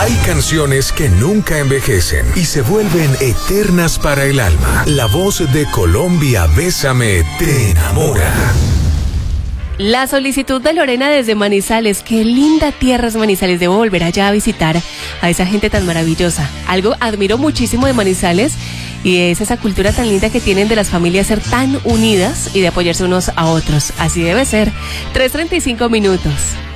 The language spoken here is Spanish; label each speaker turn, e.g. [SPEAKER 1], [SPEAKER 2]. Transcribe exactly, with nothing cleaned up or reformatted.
[SPEAKER 1] Hay canciones que nunca envejecen y se vuelven eternas para el alma. La voz de Colombia, Bésame, te enamora.
[SPEAKER 2] La solicitud de Lorena desde Manizales. Qué linda tierra es Manizales. Debo volver allá a visitar a esa gente tan maravillosa. Algo admiro muchísimo de Manizales y es esa cultura tan linda que tienen de las familias ser tan unidas y de apoyarse unos a otros. Así debe ser. tres treinta y cinco minutos.